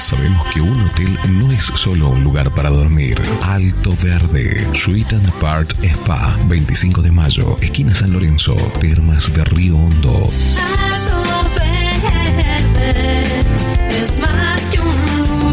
Sabemos que un hotel no es solo un lugar para dormir. Alto Verde, Suite and Part Spa, 25 de mayo, esquina San Lorenzo, Termas de Río Hondo. Alto Verde es más que un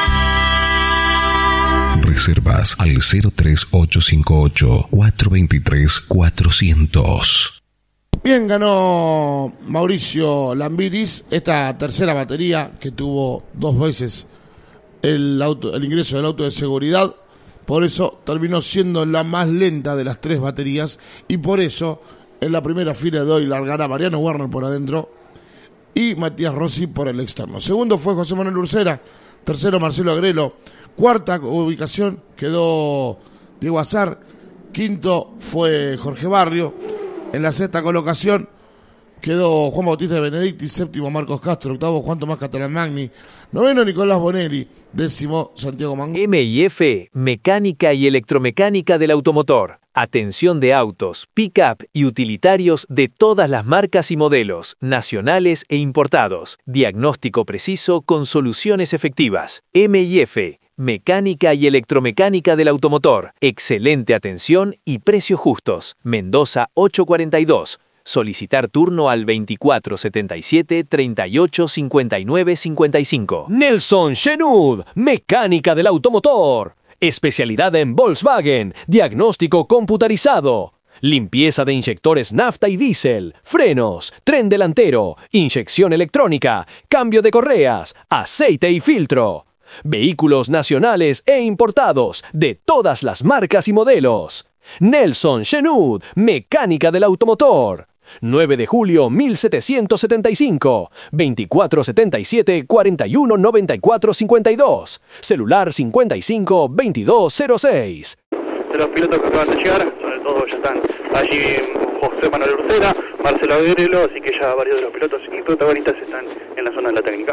lugar. Reservas al 03858 423 400. Bien, ganó Mauricio Lambiris esta tercera batería que tuvo 2 veces el ingreso del auto de seguridad. Por eso terminó siendo la más lenta de las 3 baterías y por eso en la primera fila de hoy largará Mariano Werner por adentro y Matías Rossi por el externo. Segundo fue José Manuel Ursera, tercero Marcelo Agrelo, cuarta ubicación quedó Diego Azar, quinto fue Jorge Barrio. En la sexta colocación quedó Juan Bautista de Benedicti, séptimo Marcos Castro, octavo Juan Tomás Catalán Magni, noveno Nicolás Bonelli, décimo Santiago Mango. M&F, mecánica y electromecánica del automotor. Atención de autos, pick-up y utilitarios de todas las marcas y modelos, nacionales e importados. Diagnóstico preciso con soluciones efectivas. M&F, mecánica y electromecánica del automotor. Excelente atención y precios justos. Mendoza 842. Solicitar turno al 2477 38 59 55. Nelson Shenud, mecánica del automotor. Especialidad en Volkswagen, diagnóstico computarizado. Limpieza de inyectores nafta y diésel, frenos, tren delantero, inyección electrónica, cambio de correas, aceite y filtro. Vehículos nacionales e importados de todas las marcas y modelos. Nelson Shenud, mecánica del automotor. 9 de julio 1775, 2477 41 94 52, celular 55 2206. De los pilotos que acaban de llegar, sobre todo ya están allí José Manuel Ursera, Marcelo Agrelo, así que ya varios de los pilotos y protagonistas están en la zona de la técnica.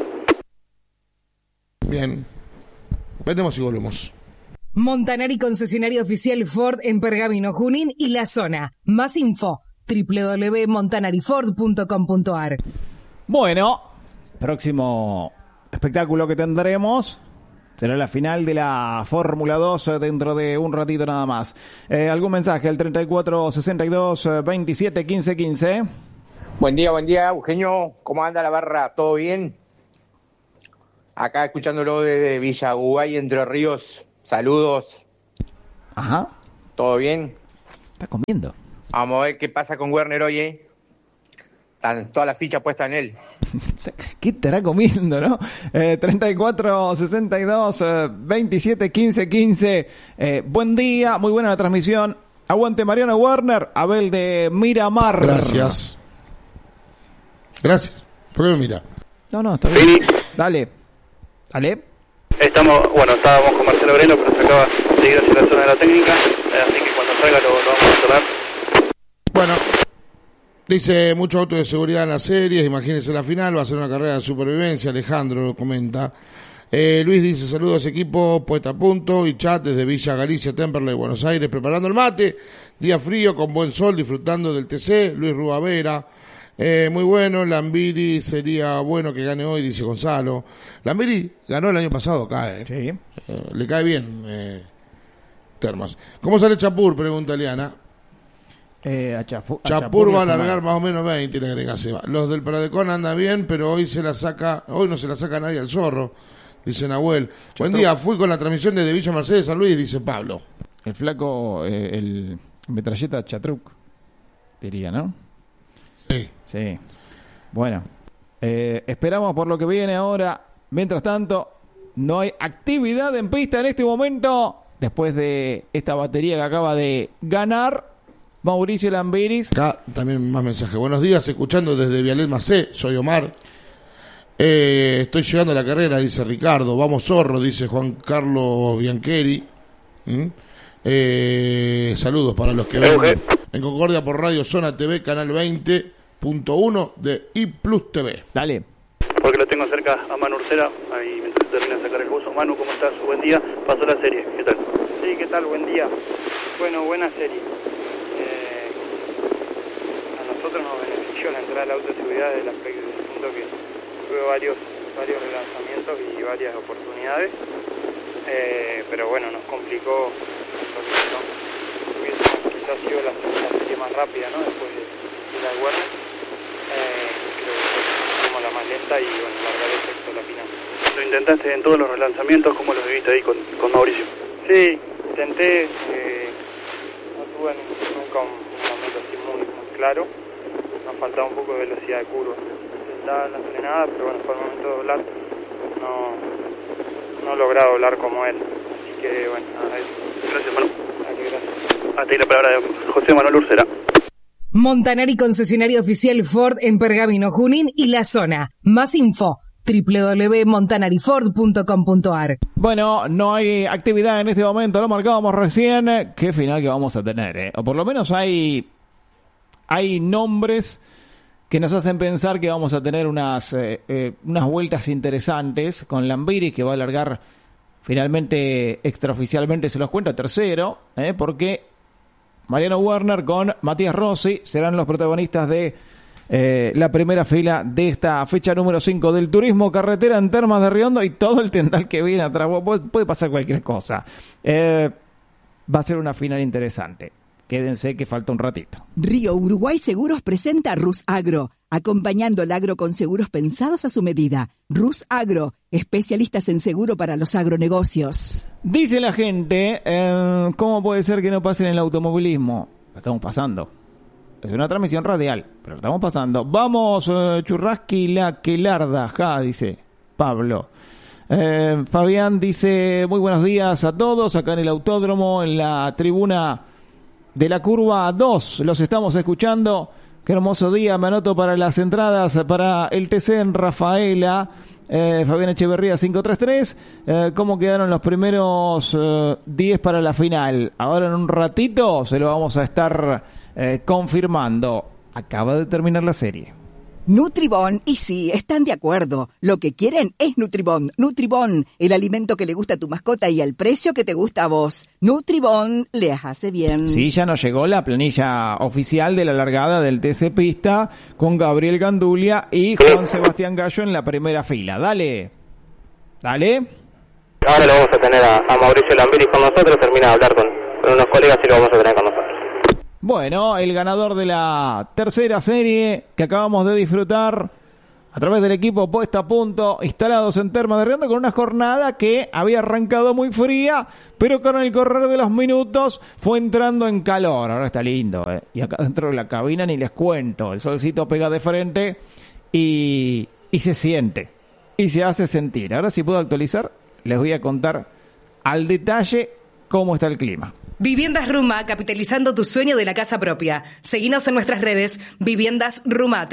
Bien, vendemos y volvemos. Montanari, concesionario oficial Ford en Pergamino, Junín y la zona. Más info www.montanariford.com.ar. Bueno, próximo espectáculo que tendremos será la final de la Fórmula 2 dentro de un ratito nada más. ¿Algún mensaje? El 34 62 27 15 15. Buen día, Eugenio. ¿Cómo anda la barra? ¿Todo bien? Acá escuchándolo desde Villa Uruguay, Entre Ríos. Saludos. Ajá. ¿Todo bien? Está comiendo. Vamos a ver qué pasa con Werner hoy, Están todas las fichas puestas en él. ¿Qué estará comiendo, no? 34 62 27 15 15. Buen día, muy buena la transmisión. Aguante Mariano Werner, Abel de Miramar. Gracias. ¿Por qué me mira? No, está bien. Dale. Estábamos con Marcelo Agrelo, pero se acaba de ir hacia la zona de la técnica, así que cuando salga lo vamos a instalar. Bueno, dice mucho auto de seguridad en las series, imagínense la final, va a ser una carrera de supervivencia, Alejandro lo comenta. Luis dice, saludos equipo, puesta a punto, y chat desde Villa Galicia, Temperley, Buenos Aires, preparando el mate, día frío, con buen sol, disfrutando del TC, Luis Rubavera, muy bueno, Lambiri sería bueno que gane hoy, dice Gonzalo. Lambiri ganó el año pasado acá, Sí. Le cae bien, Termas. ¿Cómo sale Chapur? Pregunta Eliana. Chapur va a largar más o menos 20, le agrega Seba. Los del Pradecon andan bien, pero hoy no se la saca nadie al zorro, dice Nahuel. Buen día, fui con la transmisión desde Villa Mercedes San Luis, dice Pablo. El flaco, el metralleta Chatruc, diría, ¿no? Sí. Bueno, esperamos por lo que viene ahora. Mientras tanto, no hay actividad en pista en este momento. Después de esta batería que acaba de ganar Mauricio Lambiris. Acá también más mensajes. Buenos días, escuchando desde Vialet Macé, soy Omar. Estoy llegando a la carrera, dice Ricardo. Vamos zorro, dice Juan Carlos Biancheri. Saludos para los que ven en Concordia por Radio Zona TV, canal 20.1 de iPlus TV. Dale. Porque lo tengo cerca a Manu Ursera, ahí mientras termina de sacar el buzo. Manu, ¿cómo estás? Buen día, pasó la serie, ¿qué tal? Sí, ¿qué tal? Buen día. Bueno, buena serie. A nosotros nos benefició la entrada al auto de seguridad desde el punto que tuve varios varios relanzamientos y varias oportunidades, pero bueno, nos complicó ¿no? Hubiésemos quizás sido la serie más rápida, ¿no? Después de la de Werner, creo que como la más lenta y bueno, largar el sexto a la final. ¿Lo intentaste en todos los relanzamientos? ¿Cómo lo viviste ahí con Mauricio? Sí, intenté, no tuve nunca un momento así muy claro, nos faltaba un poco de velocidad de curva. Intentaba la frenada, pero bueno, fue el momento de doblar, no lograba doblar como él, así que bueno, nada, eso. Gracias, Manu. Gracias. Hasta ahí la palabra de José Manuel Ursera. Montanari, concesionario oficial Ford en Pergamino, Junín y la zona. Más info www.montanariford.com.ar. Bueno, no hay actividad en este momento, lo marcábamos recién. ¿Qué final que vamos a tener? O por lo menos hay nombres que nos hacen pensar que vamos a tener unas vueltas interesantes con Lambiris, que va a alargar finalmente extraoficialmente, se los cuento, tercero, porque Mariano Werner con Matías Rossi serán los protagonistas de la primera fila de esta fecha número 5 del turismo carretera en Termas de Riondo y todo el tendal que viene atrás. Puede pasar cualquier cosa. Va a ser una final interesante. Quédense que falta un ratito. Río Uruguay Seguros presenta Rus Agro, acompañando el agro con seguros pensados a su medida. Rus Agro, especialistas en seguro para los agronegocios. Dice la gente, ¿cómo puede ser que no pasen en el automovilismo? Lo estamos pasando. Es una transmisión radial, pero lo estamos pasando. Vamos, Churrasqui la Quelarda, ja, dice Pablo. Fabián dice, muy buenos días a todos, acá en el autódromo, en la tribuna de la curva 2, los estamos escuchando. Qué hermoso día, me anoto para las entradas para el TC en Rafaela. Fabián Echeverría 533. ¿Cómo quedaron los primeros 10 para la final? Ahora en un ratito se lo vamos a estar confirmando. Acaba de terminar la serie. Nutribón, y sí, están de acuerdo. Lo que quieren es Nutribón. Nutribón, el alimento que le gusta a tu mascota y al precio que te gusta a vos. Nutribón, les hace bien. Sí, ya nos llegó la planilla oficial de la largada del TC Pista con Gabriel Gandulia y Juan Sebastián Gallo en la primera fila. Dale. Ahora lo vamos a tener a Mauricio Lambiris con nosotros. Termina de hablar con unos colegas y lo vamos a tener con nosotros. Bueno, el ganador de la tercera serie que acabamos de disfrutar a través del equipo Puesta a Punto, instalados en Termas de Riondo, con una jornada que había arrancado muy fría, pero con el correr de los minutos fue entrando en calor. Ahora está lindo, y acá dentro de la cabina ni les cuento, el solcito pega de frente y se siente, y se hace sentir. Ahora, si puedo actualizar, les voy a contar al detalle cómo está el clima. Viviendas Ruma, capitalizando tu sueño de la casa propia. Seguinos en nuestras redes, Viviendas Ruma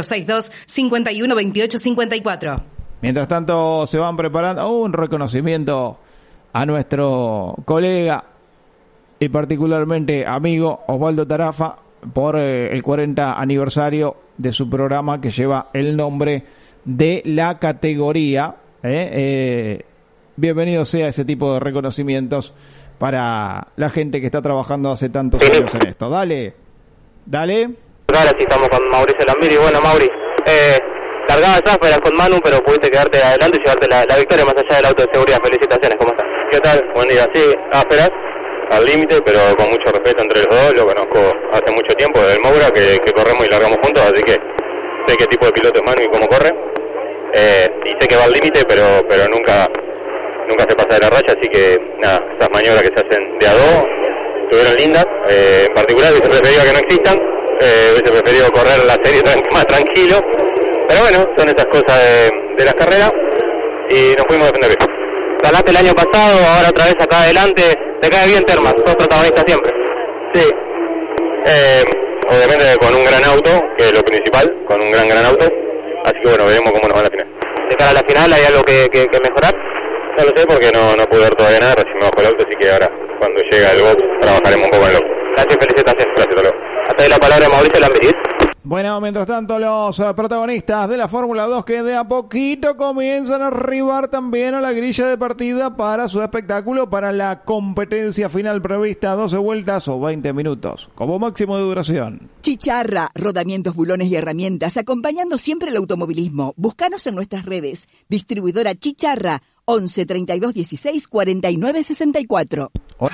3462-512854. Mientras tanto se van preparando un reconocimiento a nuestro colega y particularmente amigo Osvaldo Tarafa por el 40 aniversario de su programa que lleva el nombre de la categoría. Bienvenido sea ese tipo de reconocimientos para la gente que está trabajando hace tantos años en esto. Dale. Ahora sí estamos con Mauricio Lambiris. Bueno, Mauri, cargada áspera con Manu, pero pudiste quedarte adelante y llevarte la victoria más allá del auto de seguridad. Felicitaciones, ¿cómo estás? ¿Qué tal? Buen día. Sí, ásperas, al límite, pero con mucho respeto entre los dos. Lo conozco hace mucho tiempo, del Moura, que corremos y largamos juntos, así que sé qué tipo de piloto es Manu y cómo corre. Y sé que va al límite, pero nunca se pasa de la raya, así que nada, esas maniobras que se hacen de a dos estuvieron lindas. En particular hubiese preferido que no existan, hubiese preferido correr la serie más tranquilo, pero bueno, son esas cosas de las carreras y nos fuimos a defender bien. Ganaste el año pasado, ahora otra vez acá adelante, te cae bien Termas, sos protagonista siempre. Sí, obviamente con un gran auto, que es lo principal, con un gran auto, así que bueno, veremos cómo nos va a la final. De cara a la final, ¿hay algo que mejorar? No lo sé porque no pude ver todavía nada, recién me bajo el auto, así que ahora cuando llega el box trabajaremos un poco en el box. Gracias, felicitaciones. Gracias, hasta luego. Hasta ahí la palabra de Mauricio Lambiris. Bueno, mientras tanto, los protagonistas de la Fórmula 2 que de a poquito comienzan a arribar también a la grilla de partida para su espectáculo, para la competencia final prevista 12 vueltas o 20 minutos, como máximo de duración. Chicharra, rodamientos, bulones y herramientas, acompañando siempre el automovilismo. Búscanos en nuestras redes. Distribuidora Chicharra, 11 32 16 49 64.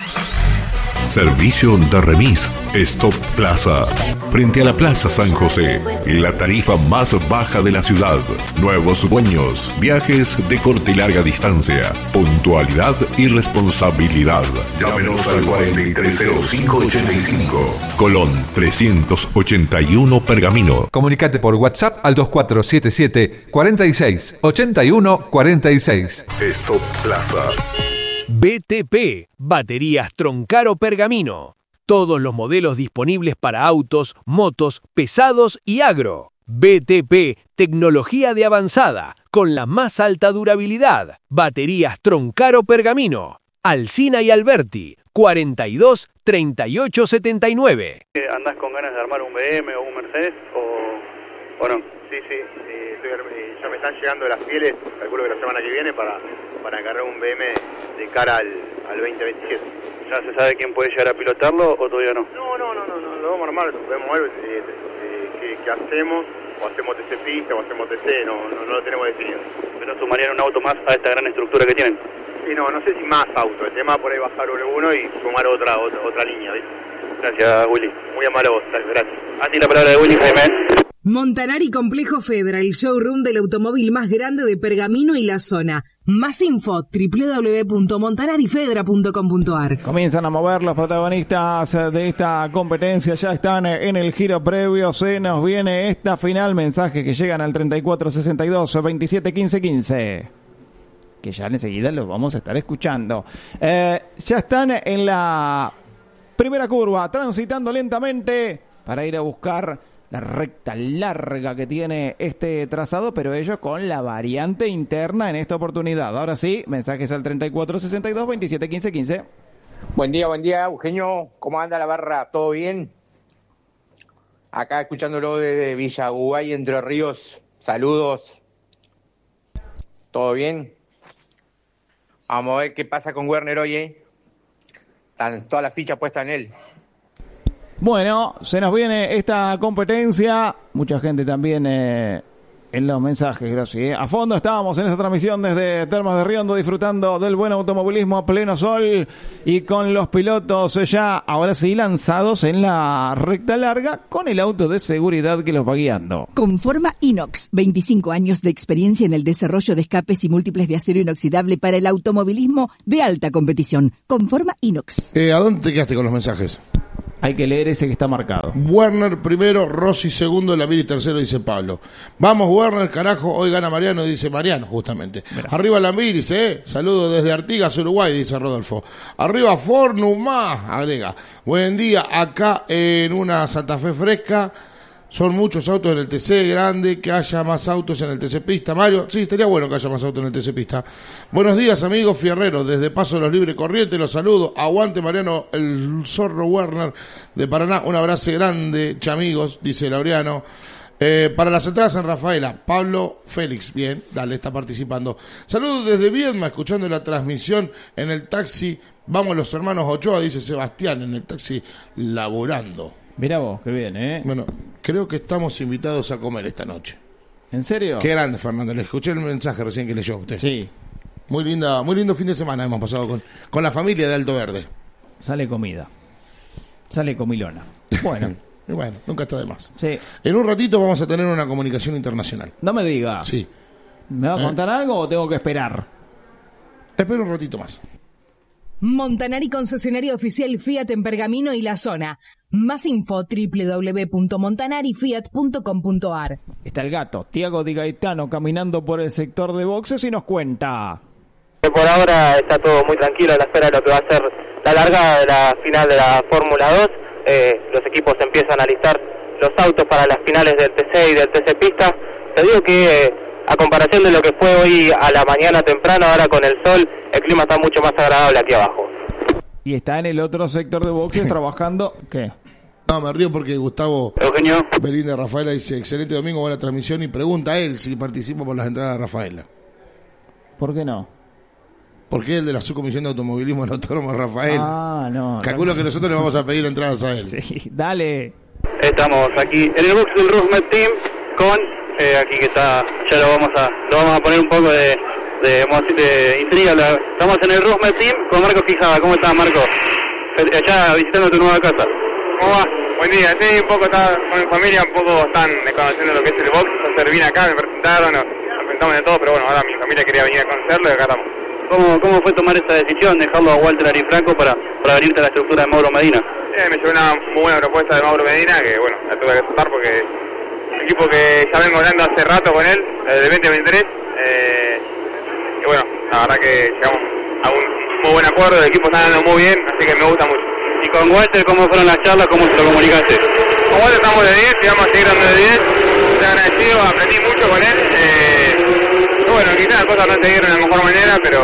Servicio de remis Stop Plaza. Frente a la Plaza San José, la tarifa más baja de la ciudad. Nuevos dueños, viajes de corta y larga distancia, puntualidad y responsabilidad. Llámenos al 430585, Colón 381 Pergamino. Comunicate por WhatsApp al 2477 46 81 46. Stop Plaza. BTP, Baterías Troncaro Pergamino. Todos los modelos disponibles para autos, motos, pesados y agro. BTP, tecnología de avanzada, con la más alta durabilidad. Baterías Troncaro Pergamino. Alsina y Alberti, 42 38 79. ¿Andás con ganas de armar un BM o un Mercedes o no? Sí, ya me están llegando las pieles, calculo que la semana que viene, para agarrar un BM de cara al 2027. ¿Ya se sabe quién puede llegar a pilotarlo o todavía no? No, lo vamos a armar, podemos ver qué hacemos, o hacemos TC pista o hacemos TC, no lo tenemos definido. Pero sumarían un auto más a esta gran estructura que tienen. Sí, no sé si más auto, el tema por ahí bajar uno y sumar otra línea, ¿viste? Gracias, Willy. Muy amable vos, gracias. A ti la palabra de Willy, Jaime. Montanari Complejo Fedra, el showroom del automóvil más grande de Pergamino y la zona. Más info, www.montanarifedra.com.ar. Comienzan a mover los protagonistas de esta competencia, ya están en el giro previo, se nos viene esta final, mensajes que llegan al 3462 27 15 15. Que ya enseguida los vamos a estar escuchando. Ya están en la primera curva, transitando lentamente para ir a buscar la recta larga que tiene este trazado, pero ellos con la variante interna en esta oportunidad. Ahora sí, mensajes al 3462 27 15 15. Buen día, Eugenio. ¿Cómo anda la barra? ¿Todo bien? Acá escuchándolo desde Villa Uruguay, Entre Ríos. Saludos. ¿Todo bien? Vamos a ver qué pasa con Werner hoy, Están todas las fichas puestas en él. Bueno, se nos viene esta competencia. Mucha gente también en los mensajes, gracias. A fondo estábamos en esta transmisión desde Termas de Riondo, disfrutando del buen automovilismo a pleno sol y con los pilotos ya, ahora sí, lanzados en la recta larga con el auto de seguridad que los va guiando. Conforma Inox, 25 años de experiencia en el desarrollo de escapes y múltiples de acero inoxidable para el automovilismo de alta competición. Conforma Inox. ¿A dónde te quedaste con los mensajes? Hay que leer ese que está marcado. Werner primero, Rossi segundo, Lamiri tercero, dice Pablo. Vamos Werner, carajo, hoy gana Mariano, dice Mariano, justamente. Mirá. Arriba Lamiri, saludo desde Artigas, Uruguay, dice Rodolfo. Arriba Fornuma, agrega. Buen día, acá en una Santa Fe fresca. Son muchos autos en el TC grande, que haya más autos en el TC Pista. Mario, sí, estaría bueno que haya más autos en el TC Pista. Buenos días, amigos fierreros, desde Paso de los Libres Corrientes, los saludo. Aguante Mariano, el zorro Werner de Paraná. Un abrazo grande, chamigos, dice Laureano. Para las entradas en Rafaela, Pablo Félix, bien, dale, está participando. Saludos desde Viedma, escuchando la transmisión en el taxi. Vamos los hermanos Ochoa, dice Sebastián, en el taxi laburando. Mirá vos, qué bien, Bueno, creo que estamos invitados a comer esta noche. ¿En serio? Qué grande, Fernando. Le escuché el mensaje recién que leyó usted. Sí. Muy lindo fin de semana hemos pasado con la familia de Alto Verde. Sale comida. Sale comilona. Bueno. Y bueno, nunca está de más. Sí. En un ratito vamos a tener una comunicación internacional. No me diga. Sí. ¿Me va a contar algo o tengo que esperar? Espero un ratito más. Montanari, concesionario oficial Fiat en Pergamino y la zona. Más info, www.montanarifiat.com.ar. Está el gato, Tiago Di Gaetano, caminando por el sector de boxes y nos cuenta. Por ahora está todo muy tranquilo a la espera de lo que va a ser la largada de la final de la Fórmula 2. Los equipos empiezan a alistar los autos para las finales del TC y del TC Pista. Te digo que a comparación de lo que fue hoy a la mañana temprano, ahora con el sol, el clima está mucho más agradable aquí abajo. Y está en el otro sector de boxes trabajando, ¿qué? No, me río porque Gustavo Eugenio Belín de Rafaela dice, excelente domingo, buena transmisión, y pregunta a él si participa por las entradas de Rafaela. ¿Por qué no? Porque es el de la subcomisión de automovilismo del Autódromo Rafael. Ah, no. Calculo que nosotros le vamos a pedir entradas a él. Sí, dale. Estamos aquí en el box del Rusmet Team con aquí que está, ya lo vamos a poner un poco de intriga. Estamos en el Rusmet Team con Marco Quijada. ¿Cómo estás, Marco? Allá visitando tu nueva casa. ¿Cómo va? Buen día. Sí, un poco estaba con mi familia, un poco están conociendo lo que es el box. Yo vine acá, me presentaron, nos presentamos de todo, pero bueno, ahora mi familia quería venir a conocerlo y acá estamos. ¿Cómo fue tomar esa decisión, dejarlo a Walter Arifranco para venirte a la estructura de Mauro Medina? Me llevé una muy buena propuesta de Mauro Medina, que bueno, la tuve que aceptar porque es un equipo que ya vengo hablando hace rato con él, desde el 2023, y bueno, la verdad que llegamos a un muy buen acuerdo, el equipo está andando muy bien, así que me gusta mucho. ¿Y con Walter cómo fueron las charlas, cómo se lo comunicaste? Con Walter estamos de 10 y vamos a seguir dando de 10, estoy agradecido, aprendí mucho con él, y bueno, quizás las cosas no se dieron de la mejor manera, pero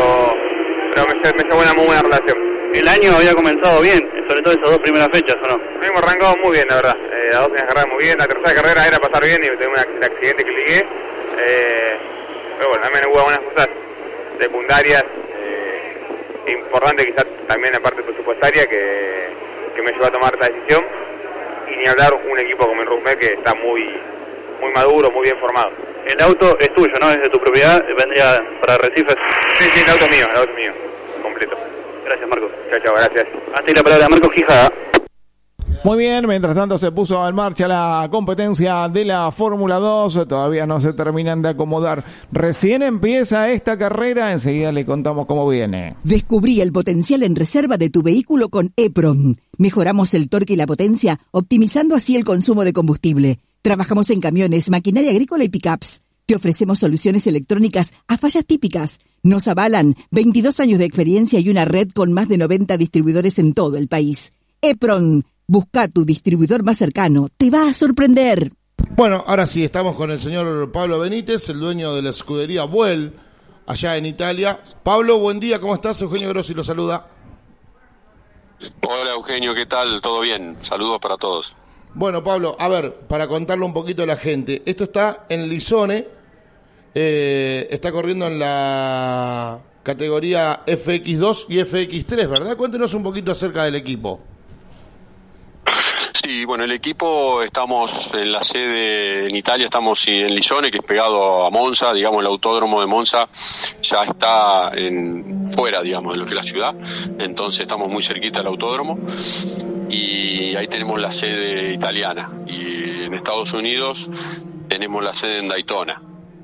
me llevó una muy buena relación. El año había comenzado bien, sobre todo esas dos primeras fechas, ¿o no? Hemos arrancado muy bien, la verdad. Las dos primeras carreras muy bien, la tercera carrera era pasar bien y tuve un accidente que ligué. Pero bueno, también hubo algunas cosas secundarias, importantes quizás también la parte presupuestaria que me llevó a tomar esta decisión. Y ni hablar un equipo como el Rusmet que está muy maduro, muy bien formado. El auto es tuyo, ¿no? Es de tu propiedad, vendría para Arrecifes. Sí, el auto mío, completo. Gracias, Marcos. Chao, gracias. Hasta ahí la palabra de Marcos Quijada. Muy bien, mientras tanto se puso en marcha la competencia de la Fórmula 2, todavía no se terminan de acomodar. Recién empieza esta carrera, enseguida le contamos cómo viene. Descubrí el potencial en reserva de tu vehículo con EPRON. Mejoramos el torque y la potencia, optimizando así el consumo de combustible. Trabajamos en camiones, maquinaria agrícola y pickups. Te ofrecemos soluciones electrónicas a fallas típicas. Nos avalan 22 años de experiencia y una red con más de 90 distribuidores en todo el país. EPRON, busca tu distribuidor más cercano. Te va a sorprender. Bueno, ahora sí, estamos con el señor Pablo Benítez, el dueño de la escudería Buell, allá en Italia. Pablo, buen día, ¿cómo estás? Eugenio Grossi lo saluda. Hola Eugenio, ¿qué tal? ¿Todo bien? Saludos para todos. Bueno, Pablo, a ver, para contarle un poquito a la gente, esto está en Lisone, está corriendo en la categoría FX2 y FX3, ¿verdad? Cuéntenos un poquito acerca del equipo. Sí, bueno, el equipo estamos en la sede en Italia, estamos en Lisone, que es pegado a Monza, digamos el autódromo de Monza ya está fuera, digamos, de lo que es la ciudad, entonces estamos muy cerquita del autódromo y ahí tenemos la sede italiana y en Estados Unidos tenemos la sede en Daytona.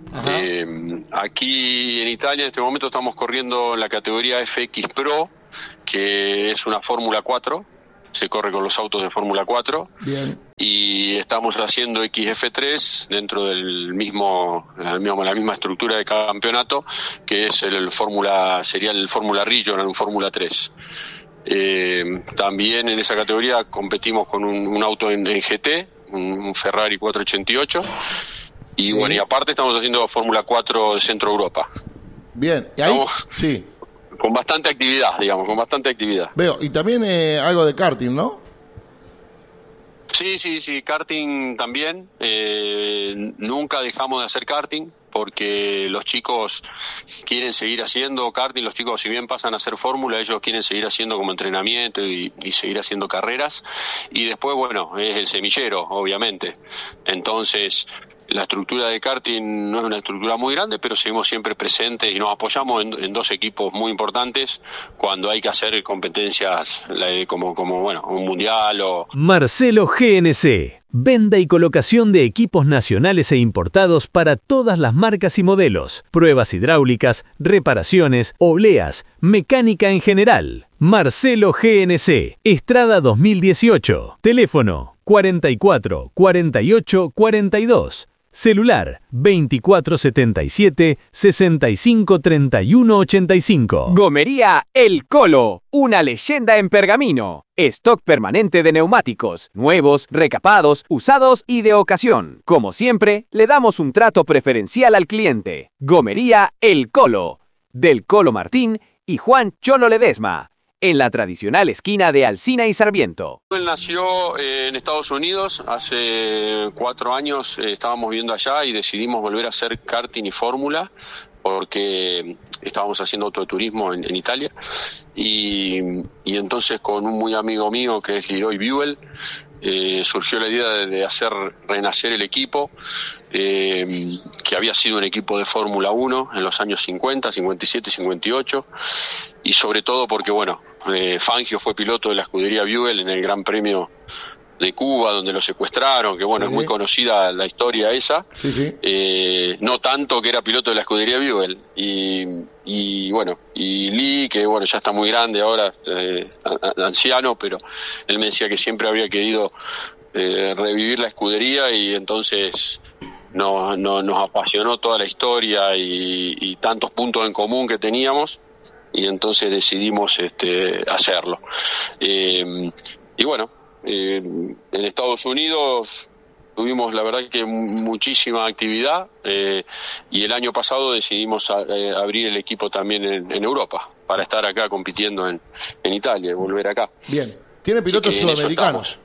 Aquí en Italia en este momento estamos corriendo en la categoría FX Pro, que es una Fórmula 4, se corre con los autos de Fórmula 4. Bien. Y estamos haciendo XF3 dentro del la misma estructura de campeonato, que es sería el Fórmula Regional, un Fórmula 3. También en esa categoría competimos con un auto en GT, un Ferrari 488. Y bueno, y aparte estamos haciendo Fórmula 4 de Centro Europa. Bien, y ahí sí. Con bastante actividad, digamos, con bastante actividad. Veo, y también algo de karting, ¿no? Sí, karting también. Nunca dejamos de hacer karting porque los chicos quieren seguir haciendo karting. Los chicos, si bien pasan a hacer fórmula, ellos quieren seguir haciendo como entrenamiento y seguir haciendo carreras. Y después, bueno, es el semillero, obviamente. Entonces, la estructura de karting no es una estructura muy grande, pero seguimos siempre presentes y nos apoyamos en dos equipos muy importantes cuando hay que hacer competencias como bueno, un mundial o... Marcelo GNC. Venta y colocación de equipos nacionales e importados para todas las marcas y modelos. Pruebas hidráulicas, reparaciones, obleas, mecánica en general. Marcelo GNC. Estrada 2018. Teléfono 44 48 42. Celular 2477 65 31 85. Gomería El Colo, una leyenda en pergamino. Stock permanente de neumáticos, nuevos, recapados, usados y de ocasión. Como siempre, le damos un trato preferencial al cliente. Gomería El Colo, del Colo Martín y Juan Cholo Ledesma. en la tradicional esquina de Alsina y Sarmiento. Él nació en Estados Unidos, hace 4 años estábamos viviendo allá y decidimos volver a hacer karting y fórmula porque estábamos haciendo autoturismo en Italia y entonces con un muy amigo mío que es Leroy Buell surgió la idea de hacer renacer el equipo, que había sido un equipo de Fórmula 1 en los años 50, 57, 58, y sobre todo porque, bueno, Fangio fue piloto de la escudería Buell en el Gran Premio de Cuba, donde lo secuestraron, que bueno, Sí. es muy conocida la historia esa, Sí, sí. no tanto que era piloto de la escudería Buell, y bueno, y Lee, que bueno, ya está muy grande ahora, anciano, pero él me decía que siempre había querido revivir la escudería y entonces nos apasionó toda la historia y tantos puntos en común que teníamos y entonces decidimos hacerlo. Y bueno, en Estados Unidos tuvimos la verdad que muchísima actividad y el año pasado decidimos abrir el equipo también en Europa para estar acá compitiendo en Italia y volver acá. Bien. ¿Tiene pilotos Y en eso sudamericanos?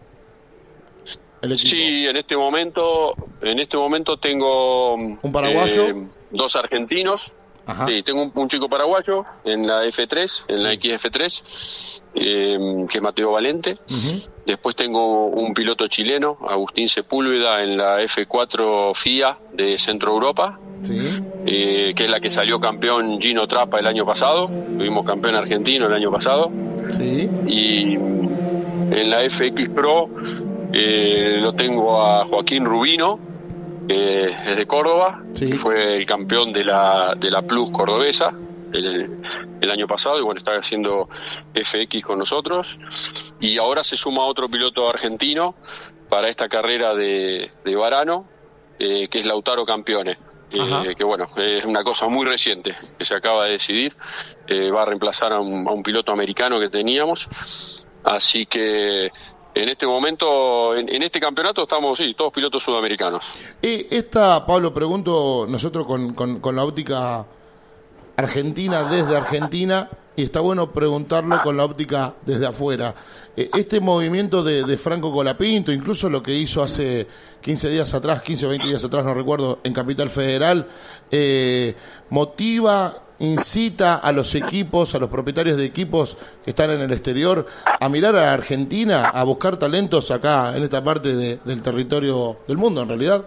Sí, en este momento tengo ¿Un paraguayo? 2 argentinos. Ajá. Sí, tengo un chico paraguayo en la F3, en la XF3, que es Mateo Valente. Después tengo un piloto chileno, Agustín Sepúlveda, en la F4 FIA de Centro Europa, que es la que salió campeón Gino Trapa el año pasado. Tuvimos campeón argentino el año pasado. Y en la FX Pro lo tengo a Joaquín Rubino, que es de Córdoba, que fue el campeón de la Plus cordobesa el año pasado y bueno, está haciendo FX con nosotros y ahora se suma otro piloto argentino para esta carrera de Varano, que es Lautaro Campione, que bueno, es una cosa muy reciente que se acaba de decidir, va a reemplazar a un piloto americano que teníamos, así que en este momento, en este campeonato estamos, todos pilotos sudamericanos. Pablo, pregunto, nosotros con la óptica argentina, desde Argentina, y está bueno preguntarlo con la óptica desde afuera. Este movimiento de Franco Colapinto, incluso lo que hizo hace 15 días atrás, 15 o 20 días atrás, no recuerdo, en Capital Federal, motiva, incita a los equipos, a los propietarios de equipos que están en el exterior, a mirar a Argentina, a buscar talentos acá, en esta parte del territorio del mundo, en realidad.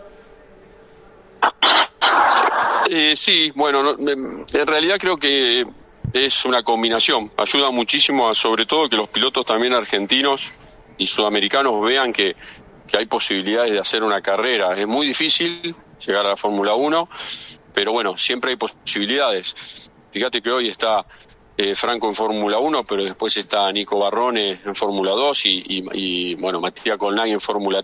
Sí, bueno, en realidad creo que es una combinación. Ayuda muchísimo, sobre todo que los pilotos también argentinos y sudamericanos vean que hay posibilidades de hacer una carrera. Es muy difícil llegar a la Fórmula 1, pero bueno, siempre hay posibilidades. Fíjate que hoy está Franco en Fórmula 1, pero después está Nico Barrone en Fórmula 2 y bueno, Matías Colnaghi en Fórmula